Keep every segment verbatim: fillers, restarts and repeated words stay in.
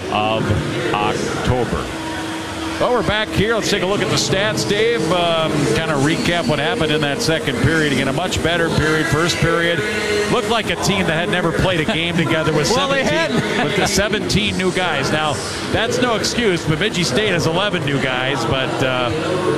of October. Well, we're back here. Let's take a look at the stats, Dave. Um, kind of recap what happened in that second period. Again, a much better period. First period looked like a team that had never played a game together with, well, seventeen, with the seventeen new guys. Now, that's no excuse. Bemidji State has eleven new guys, but uh,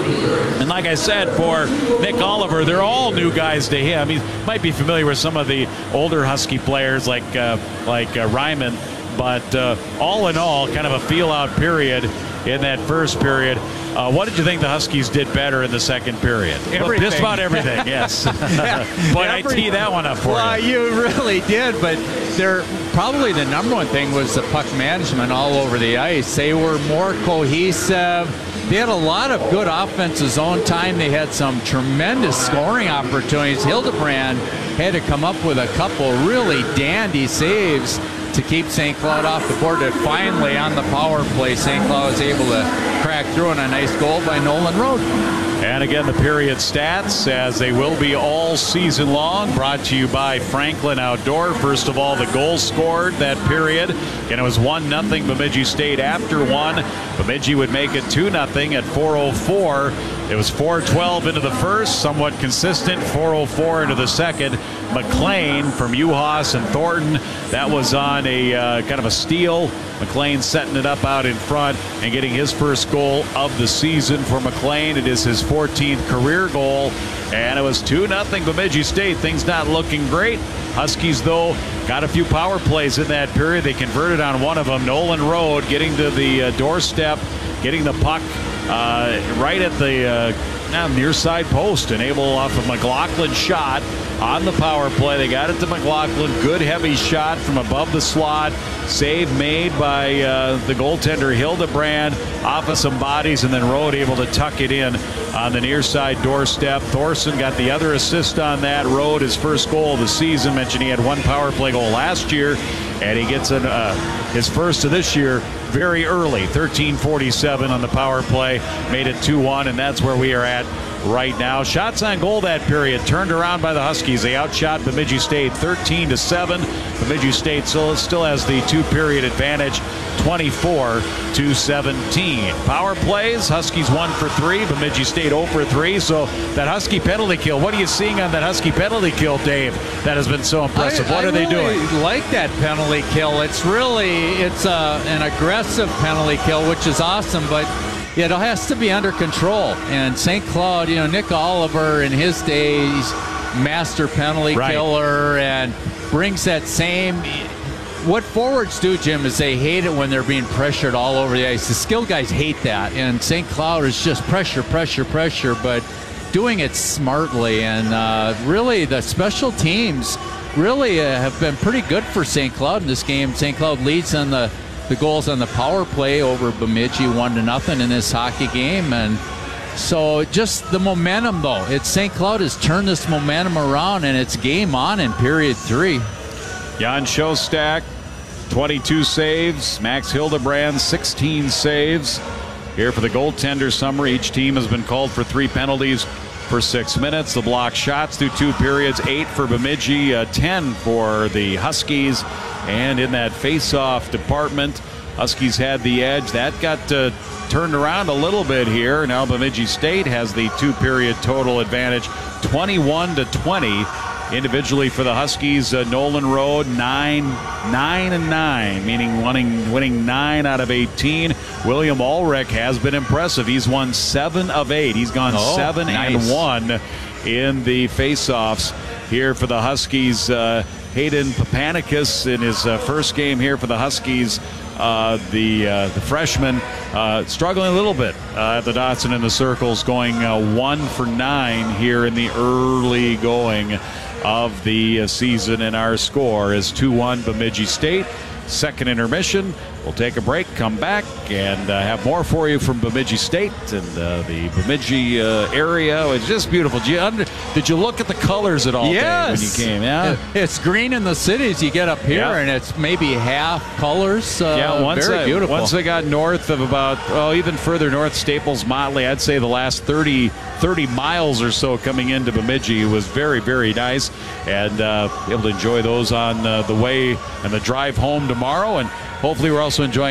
and like I said, for Nick Oliver, they're all new guys to him. He might be familiar with some of the older Husky players like uh, like uh, Ryman, but uh, all in all, kind of a feel-out period in that first period. Uh, what did you think the Huskies did better in the second period? Everything. Just about everything, yes. But I tee that one up for well, you. Well, you really did, but they're probably the number one thing was the puck management all over the ice. They were more cohesive. They had a lot of good offensive zone time. They had some tremendous scoring opportunities. Hildebrand had to come up with a couple really dandy saves to keep Saint Cloud off the board. That finally, on the power play, Saint Cloud was able to crack through on a nice goal by Nolan Road. And again, the period stats, as they will be all season long, brought to you by Franklin Outdoor. First of all, the goals scored that period. Again, it was one nothing Bemidji State after one. Bemidji would make it two nothing at four oh four. It was four twelve into the first, somewhat consistent, four oh four into the second. McLean from Uhas and Thornton, that was on a uh, kind of a steal. McLean setting it up out in front and getting his first goal of the season for McLean. It is his fourteenth career goal, and it was two nothing Bemidji State. Things not looking great. Huskies, though, got a few power plays in that period. They converted on one of them. Nolan Road getting to the uh, doorstep, getting the puck uh, right at the uh, near side post, and able off of McLaughlin's shot on the power play. They got it to McLaughlin. Good heavy shot from above the slot. Save made by uh, the goaltender Hildebrand off of some bodies, and then Road able to tuck it in on the near side doorstep. Thorson got the other assist on that. Road, his first goal of the season. Mentioned he had one power play goal last year, and he gets an, uh, his first of this year very early. thirteen forty-seven on the power play. Made it two one, and that's where we are at right now. Shots on goal that period turned around by the Huskies. They outshot Bemidji State thirteen to seven. Bemidji State still, still has the two-period advantage, twenty-four to seventeen. Power plays, Huskies one for three. Bemidji State zero for three. So that Husky penalty kill, what are you seeing on that Husky penalty kill, Dave, that has been so impressive? I, what I are they really doing? like that penalty kill. It's really, it's a, an aggressive penalty kill, which is awesome, but it has to be under control. And Saint Cloud, you know, Nick Oliver in his days, master penalty right. killer, and brings that same. What forwards do, Jim, is they hate it when they're being pressured all over the ice. The skilled guys hate that, and Saint Cloud is just pressure, pressure, pressure, but doing it smartly. And uh, really, the special teams really uh, have been pretty good for Saint Cloud in this game. Saint Cloud leads on the the goals on the power play over Bemidji, one to nothing in this hockey game. And so just the momentum, though. It's Saint Cloud has turned this momentum around, and it's game on in period three. Jan Shostak, twenty-two saves. Max Hildebrand, sixteen saves. Here for the goaltender summary, each team has been called for three penalties for six minutes. The block shots through two periods, eight for Bemidji, uh, ten for the Huskies. And in that face-off department, Huskies had the edge. That got uh, turned around a little bit here. Now Bemidji State has the two-period total advantage, twenty-one to twenty. Individually for the Huskies, uh, Nolan Road, nine, nine and nine, meaning winning, winning nine out of eighteen. William Ulrich has been impressive. He's won seven of eight. He's gone oh, seven nice. and one in the face-offs here for the Huskies. Uh, Hayden Papanicus in his uh, first game here for the Huskies. Uh, the uh, the freshman uh, struggling a little bit uh, at the dots and in the circles, going uh, one for nine here in the early going of the uh, season. And our score is two one Bemidji State. Second intermission. We'll take a break, come back, and uh, have more for you from Bemidji State and uh, the Bemidji uh, area. It's just beautiful. Did you, under, did you look at the colors at all yes. day when you came? Yeah, it's green in the cities. You get up here, yeah. and it's maybe half colors. Uh, yeah, once very I, beautiful. Once I got north of about, oh, even further north, Staples, Motley, I'd say the last thirty, thirty miles or so coming into Bemidji was very, very nice, and uh, able to enjoy those on uh, the way and the drive home tomorrow. And hopefully we're also enjoying